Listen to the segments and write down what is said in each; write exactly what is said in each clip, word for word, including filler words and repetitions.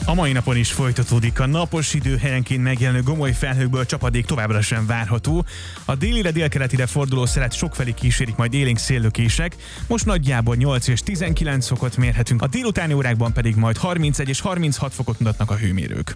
A mai napon is folytatódik a napos idő, helyenként megjelenő gomoly felhőkből csapadék továbbra sem várható. A délire délkeletire forduló szelet sokfelé kísérik majd élénk széllökések. Most nagyjából nyolc és tizenkilenc fokot mérhetünk, a délutáni órákban pedig majd harmincegy és harminchat fokot mutatnak a hőmérők.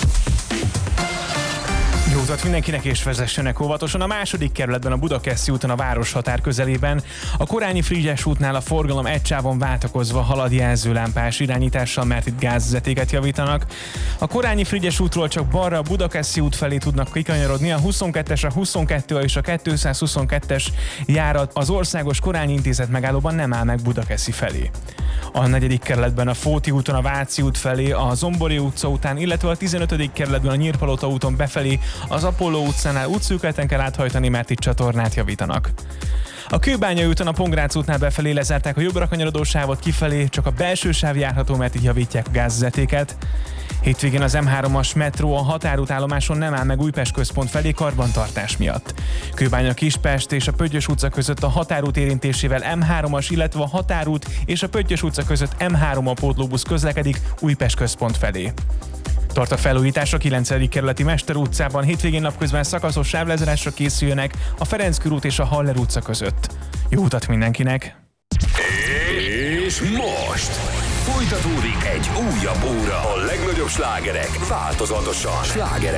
Jó utat mindenkinek, és vezessenek óvatosan. A második kerületben, a Budakeszi úton, a városhatár közelében, a Korányi Frigyes útnál a forgalom egy sávon váltakozva halad jelzőlámpás irányítással, mert itt gázvezetéket javítanak. A Korányi Frigyes útról csak balra a Budakeszi út felé tudnak kikanyarodni, a huszonkettes, a huszonkettő és a kétszázhuszonkettes járat az Országos Korányi Intézet megállóban nem áll meg Budakeszi felé. A negyedik kerületben a Fóti úton a Váci út felé, a Zombori utca után, illetve a tizenötödik kerületben a Nyírpalota úton befelé az Apolló utcánál útszűkületen kell áthajtani, mert itt csatornát javítanak. A Kőbányai úton a Pongrác útnál befelé lezárták a jobbra kanyarodó sávot, kifelé csak a belső sáv járható, mert így javítják a gázvezetéket. Hétvégén az em hármas metró a határútállomáson nem áll meg Újpest központ felé karbantartás miatt. Kőbánya Kispest és a Pöttyös utca között a határút érintésével em hármas, illetve a határút és a Pöttyös utca között em három a pótlóbusz közlekedik Újpest központ felé. Tart a felújítás a kilencedik kerületi Mester utcában, hétvégén napközben szakaszos sávlezárásra készüljenek a Ferenc körút és a Haller utca között. Jó utat mindenkinek! És most folytatódik egy újabb óra. A legnagyobb slágerek változatosan. Slágerek